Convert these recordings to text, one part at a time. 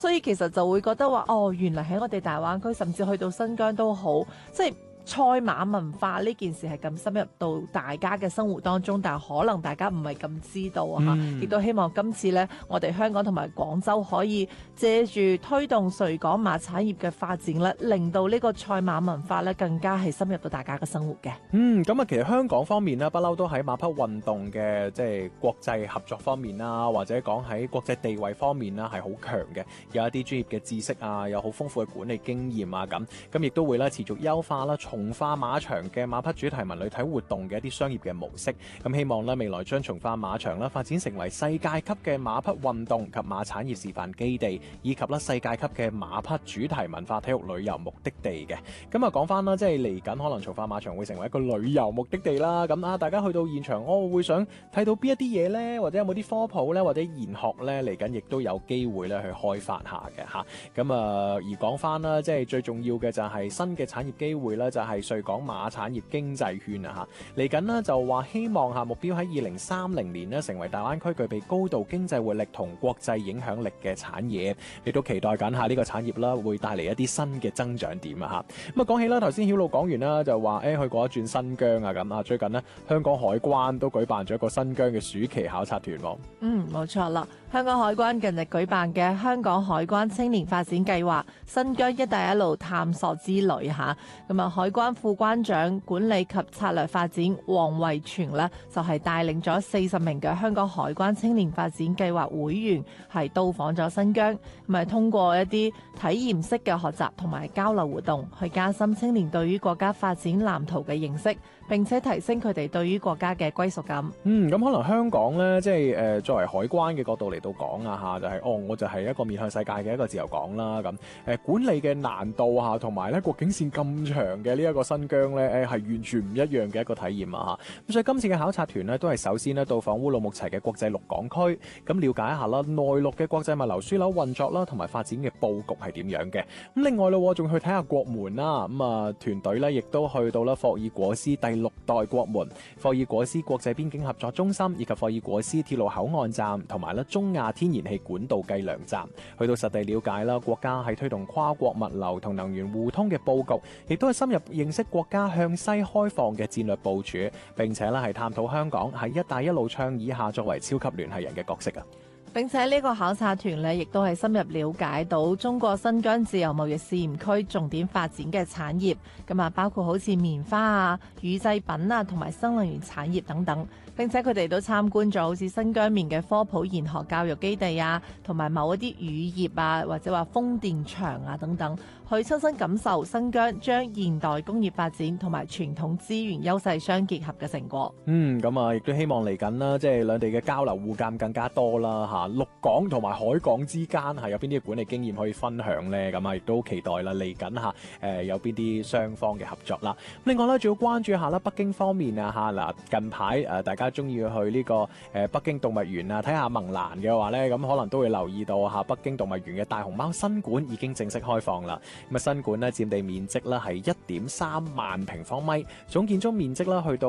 所以其實就會覺得話，哦，原來喺我哋大灣區，甚至去到新疆都好，即係賽馬文化呢件事係咁深入到大家嘅生活當中，但係可能大家唔係咁知道啊，亦都希望今次呢，我哋香港同埋廣州可以借住推動穗港馬產業嘅發展咧，令到呢個賽馬文化咧更加係深入到大家嘅生活嘅。 咁啊，其實香港方面呢，不嬲都喺馬匹運動嘅即係國際合作方面啦，或者講喺國際地位方面啦，係好強嘅，有一啲專業嘅知識啊，有好豐富嘅管理經驗啊，咁亦都會咧持續優化啦，從化馬場嘅馬匹主題文旅體活動嘅一啲商業嘅模式，咁希望咧未來將從化馬場啦發展成為世界級嘅馬匹運動及馬產業示範基地，以及咧世界級嘅馬匹主題文化體育旅遊目的地嘅。咁啊講翻啦，即係嚟緊可能從化馬場會成為一個旅遊目的地啦。咁啊，大家去到現場，我會想睇到邊一啲嘢呢？或者有冇啲科普呢？或者研學呢？嚟緊亦都有機會咧去開發下嘅嚇。咁啊，而講翻啦，即係最重要嘅就係新嘅產業機會啦，就係穗港馬產業經濟圈啊嚇，嚟緊呢就話希望目標喺2030年呢成為大灣區具備高度經濟活力同國際影響力嘅產業，亦都期待緊下呢個產業啦會帶嚟一啲新嘅增長點啊嚇。咁啊講起啦，頭先曉露講完啦，就話去過一轉新疆啊咁啊，最近呢，香港海關都舉辦咗一個新疆嘅暑期考察團喎。 冇錯啦。香港海關近日舉辦嘅香港海關青年發展計劃新疆一帶一路探索之旅嚇，咁啊海關副關長管理及策略發展黃惠全呢，就係帶領咗40名嘅香港海關青年發展計劃會員係到訪咗新疆，咁係通過一啲體驗式嘅學習同埋交流活動，去加深青年對於國家發展藍圖嘅認識，並且提升佢哋對於國家嘅歸屬感。 咁可能香港呢，即係作為海關嘅角度嚟到講啊嚇，就係我就係一個面向世界嘅一個自由港啦咁。管理嘅難度嚇，同埋咧國境線咁長嘅呢一個新疆咧，係完全唔一樣嘅一個體驗啊嚇。咁所以今次嘅考察團呢，都係首先呢到訪烏魯木齊嘅國際陸港區，咁了解一下啦內陸嘅國際物流樞紐運作啦，同埋發展嘅佈局係點樣嘅。咁另外咯，仲去睇下國門啦。咁啊團隊咧亦都去到啦霍爾果斯第6代國門、霍爾果斯國際邊境合作中心以及霍爾果斯鐵路口岸站，同埋咧中亞天然氣管道計量站，去到實地了解啦國家喺推動跨國物流同能源互通嘅佈局，亦都係深入認識國家向西開放嘅戰略部署，並且咧係探討香港喺一帶一路倡議下作為超級聯繫人嘅角色啊。 並且呢個考察團呢，亦都係深入了解到中國新疆自由貿易試驗區重點發展嘅產業，咁啊包括好似棉花啊、乳製品啊同埋新能源產業等等。並且佢哋都參觀咗好似新疆棉嘅科普研學教育基地啊，同埋某一啲乳業啊，或者話風電場啊等等，去親身感受新疆將現代工業發展同埋傳統資源優勢相結合嘅成果。 咁啊，亦都希望嚟緊啦，即係兩地嘅交流互鑑更加多啦嚇。陸港同埋海港之間係有邊啲管理經驗可以分享呢？咁啊，亦都期待啦嚟緊嚇有邊啲雙方嘅合作啦。另外咧，仲要關注一下啦，北京方面啊嚇嗱，近排大家中意去呢個北京動物園啊睇下萌蘭嘅話咧，咁可能都會留意到北京動物園嘅大熊貓新館已經正式開放啦。咁啊，新館咧佔地面積咧係1.3萬平方米，總建築面積咧去到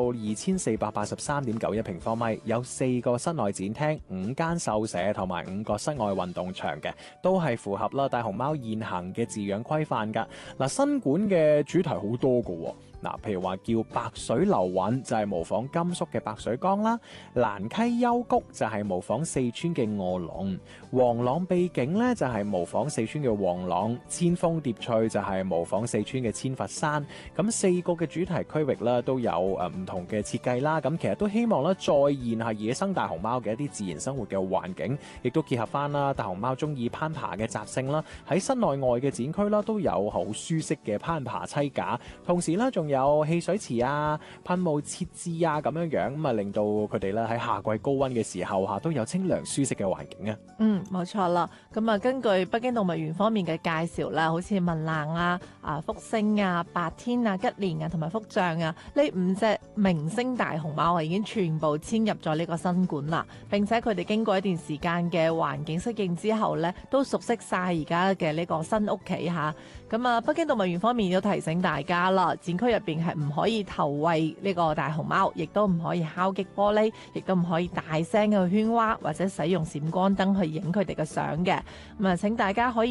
2483.91平方米，有4個室內展廳、5間獸舍同埋5個室外運動場嘅，都係符合啦大熊貓現行嘅飼養規範噶。嗱，新館嘅主題好多噶喎。嗱，譬如話叫白水流韻就係模仿甘肅嘅白水江啦，蘭溪幽谷就係模仿四川嘅臥龍，黃朗秘境咧就係模仿四川嘅黃朗，千峰疊翠就係模仿四川嘅千佛山。咁4個嘅主題區域咧都有唔同嘅設計啦。咁其實都希望咧再現下野生大熊貓嘅一啲自然生活嘅環境，亦都結合翻啦大熊貓中意攀爬嘅習性啦。喺室內外嘅展區啦都有好舒適嘅攀爬梯架，同時咧仲有汽水池啊、噴霧設置啊咁樣，咁啊令到佢哋咧喺夏季高溫嘅時候都有清涼舒適嘅環境啊。 冇錯啦。咁啊，根據北京動物園方面嘅介紹啦，好似文蘭啊、福星啊、白天啊、吉蓮啊同埋福將啊，呢5隻明星大熊貓已經全部遷入咗呢個新館啦。並且佢哋經過一段時間嘅環境適應之後呢，都熟悉晒而家嘅呢個新屋企嚇。咁啊，北京動物園方面都提醒大家啦，展區入邊係唔可以投餵呢個大熊貓，亦都唔可以敲擊玻璃，亦都唔可以大聲嘅喧譁或者使用閃光燈去影佢哋嘅相嘅。咁啊，請大家可以